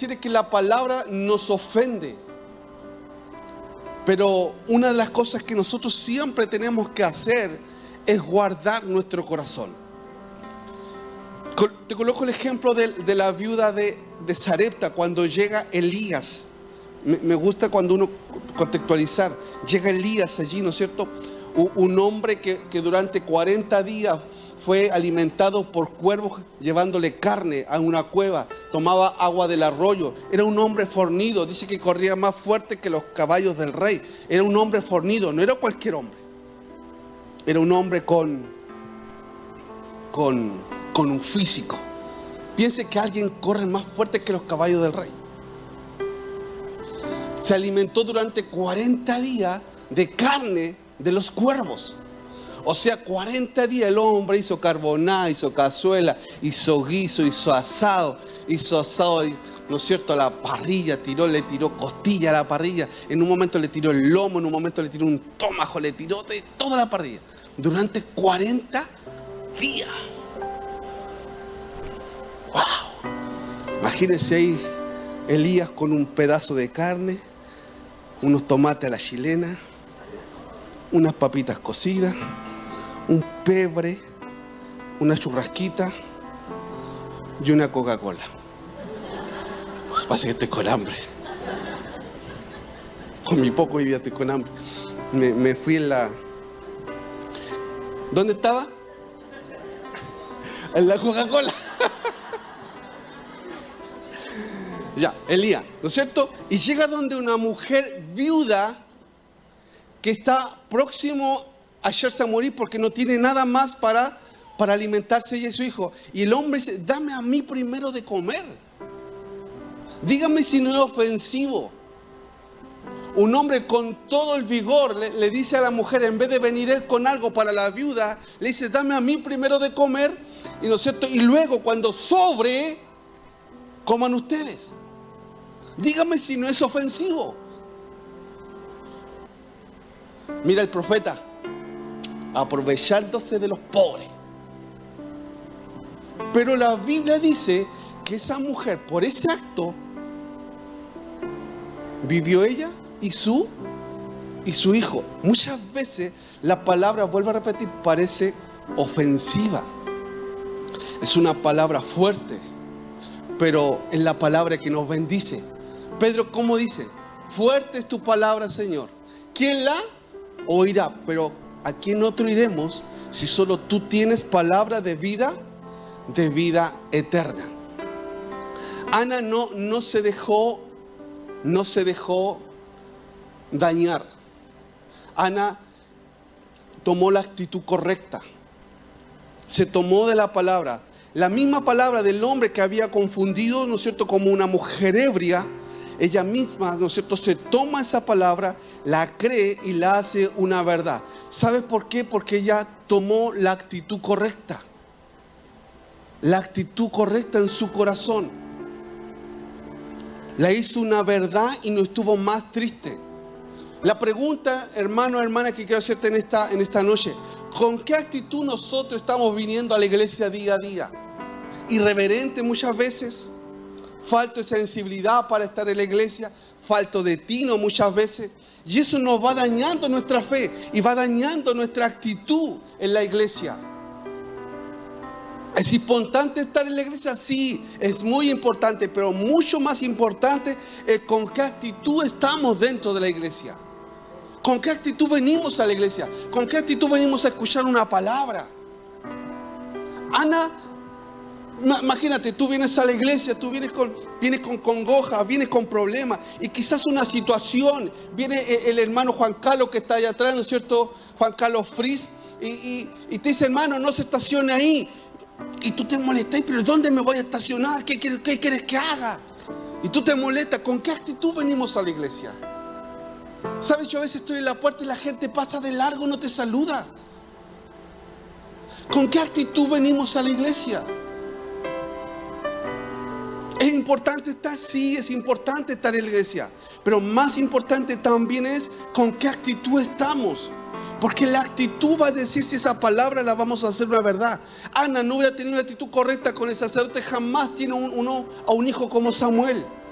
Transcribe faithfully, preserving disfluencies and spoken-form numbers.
pareciera que la palabra nos ofende. Pero una de las cosas que nosotros siempre tenemos que hacer es guardar nuestro corazón. Te coloco el ejemplo de, de la viuda de, de Sarepta cuando llega Elías. Me, me gusta cuando uno contextualizar. Llega Elías allí, ¿no es cierto? Un, un hombre que, que durante cuarenta días fue alimentado por cuervos llevándole carne a una cueva. Tomaba agua del arroyo. Era un hombre fornido. Dice que corría más fuerte que los caballos del rey. Era un hombre fornido. No era cualquier hombre. Era un hombre con, con, con un físico. Piense que alguien corre más fuerte que los caballos del rey. Se alimentó durante cuarenta días de carne de los cuervos. O sea, cuarenta días el hombre hizo carbonada, hizo cazuela, hizo guiso, hizo asado, hizo asado, ¿no es cierto?, a la parrilla, tiró, le tiró costilla a la parrilla, en un momento le tiró el lomo, en un momento le tiró un tomajo, le tiró de toda la parrilla, durante cuarenta días. ¡Wow! Imagínense ahí Elías con un pedazo de carne, unos tomates a la chilena, unas papitas cocidas, un pebre, una churrasquita y una Coca-Cola. Pasa que estoy con hambre. Con mi poco hoy día estoy con hambre. Me, me fui en la... ¿Dónde estaba? En la Coca-Cola. Ya, Elías, ¿no es cierto? Y llega donde una mujer viuda que está próximo a echarse a morir porque no tiene nada más para, para alimentarse ella y su hijo. Y el hombre dice, dame a mí primero de comer. Dígame si no es ofensivo. Un hombre con todo el vigor le, le dice a la mujer, en vez de venir él con algo para la viuda, le dice, dame a mí primero de comer. Y, ¿no es cierto? Y luego cuando sobre, coman ustedes. Dígame si no es ofensivo. Mira el profeta, aprovechándose de los pobres. Pero la Biblia dice que esa mujer, por ese acto, vivió ella y su, y su hijo. Muchas veces la palabra, vuelvo a repetir, parece ofensiva. Es una palabra fuerte, pero es la palabra que nos bendice. Pedro, ¿cómo dice? Fuerte es tu palabra, Señor. ¿Quién la oirá? Pero ¿a quién otro iremos si solo tú tienes palabra de vida, de vida eterna? Ana no, no se dejó, no se dejó dañar. Ana tomó la actitud correcta. Se tomó de la palabra. La misma palabra del hombre que había confundido, ¿no es cierto?, como una mujer ebria. Ella misma, ¿no es cierto?, se toma esa palabra, la cree y la hace una verdad. ¿Sabes por qué? Porque ella tomó la actitud correcta. La actitud correcta en su corazón. La hizo una verdad y no estuvo más triste. La pregunta, hermano, hermana, que quiero hacerte en esta, en esta noche: ¿con qué actitud nosotros estamos viniendo a la iglesia día a día? Irreverente muchas veces. Falto de sensibilidad para estar en la iglesia, falto de tino muchas veces, y eso nos va dañando nuestra fe y va dañando nuestra actitud en la iglesia. ¿Es importante estar en la iglesia? Sí, es muy importante, pero mucho más importante es con qué actitud estamos dentro de la iglesia. ¿Con qué actitud venimos a la iglesia? ¿Con qué actitud venimos a escuchar una palabra? Ana, imagínate, tú vienes a la iglesia, tú vienes con, vienes con congoja, vienes con problemas, y quizás una situación, viene el hermano Juan Carlos que está allá atrás, ¿no es cierto? Juan Carlos Fris, y, y, y te dice, hermano, no se estacione ahí. Y tú te molestas, pero ¿dónde me voy a estacionar? ¿Qué quieres, qué quieres que haga? Y tú te molestas. ¿Con qué actitud venimos a la iglesia? ¿Sabes? Yo a veces estoy en la puerta y la gente pasa de largo, no te saluda. ¿Con qué actitud venimos a la iglesia? ¿Es importante estar? Sí, es importante estar en la iglesia. Pero más importante también es con qué actitud estamos. Porque la actitud va a decir si esa palabra la vamos a hacer una verdad. Ana no hubiera tenido una actitud correcta con el sacerdote, jamás tiene un, uno, a un hijo como Samuel.